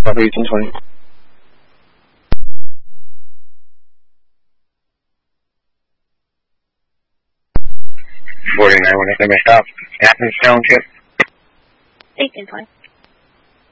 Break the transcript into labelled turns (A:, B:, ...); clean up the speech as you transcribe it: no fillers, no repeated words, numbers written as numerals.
A: Copy 1020. 49 when they stop. Athens township.
B: 1820.